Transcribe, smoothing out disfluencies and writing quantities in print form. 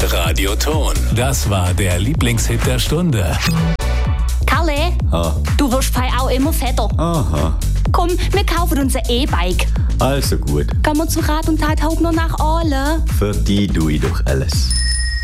Radioton. Das war der Lieblingshit der Stunde. Kalle, du wirst auch immer fetter. Aha, Komm, wir kaufen uns ein E-Bike. also gut. Gehen wir zu Rat und Tat Hauptner nach Aale. Für die tue ich doch alles.